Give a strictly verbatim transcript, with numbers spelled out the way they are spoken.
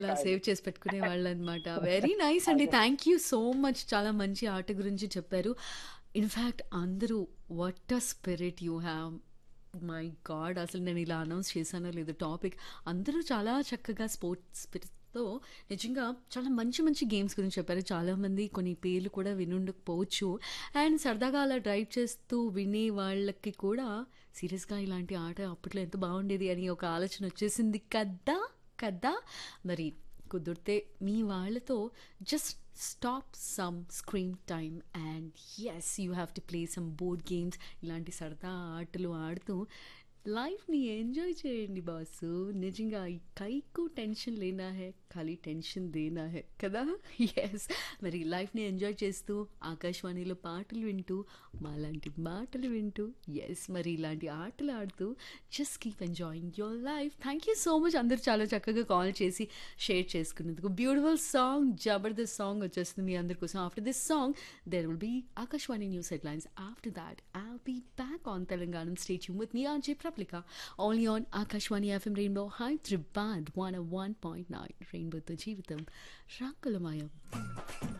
అలా అవును. సేవ్ చేసి పెట్టుకునేవాళ్ళనమాట. వెరీ నైస్ అండి. అదే. Thank you so much. చాలా మంచి ఆట గురించి చెప్పారు. ఇన్‌ఫాక్ట్ అందరూ what a spirit you have. My God! అసలు నేను ఇలా అనౌన్స్ చేశానో లేదో టాపిక్. అందరూ చాలా చక్కగా స్పోర్ట్స్ స్పిరిట్‌తో నిజంగా చాలా మంచి మంచి గేమ్స్ గురించి చెప్పారు. చాలామంది కొన్ని పేర్లు కూడా వినుండకపోవచ్చు. అండ్ సరదాగా అలా డ్రైవ్ చేస్తూ వినే వాళ్ళకి కూడా సీరియస్‌గా ఇలాంటి ఆట అప్పట్లో ఎంత బాగుండేది అని ఒక ఆలోచన వచ్చేసింది కదా! కదా! మరి కుదిరితే మీ వాళ్ళతో just stop some screen time and yes you have to play some board games ఇలాంటి సరదా ఆటలు ఆడుతూ లైఫ్ని ఎంజాయ్ చేయండి బాసు. నిజంగా ఈ కైకు టెన్షన్ లేనా హే ఖాళీ టెన్షన్ దేనా హే కదా. ఎస్ మరి లైఫ్ని ఎంజాయ్ చేస్తూ ఆకాశవాణిలో పాటలు వింటూ మాలాంటి మాటలు వింటూ ఎస్ మరి ఇలాంటి ఆటలు ఆడుతూ just keep enjoying your life. Thank you so much. అందరూ చాలా చక్కగా కాల్ చేసి షేర్ చేసుకున్నందుకు. బ్యూటిఫుల్ సాంగ్ జబర్దస్త్ సాంగ్ వచ్చేస్తుంది మీ అందరి కోసం. After this song there will be Akashwani News headlines. After that, I'll be back on Telanganam. Stay tuned with me, R J Praplika, only on Akashwani F M Rainbow Hyderabad one oh one point nine. Rainbow to Jeevitam, Rangalamaya.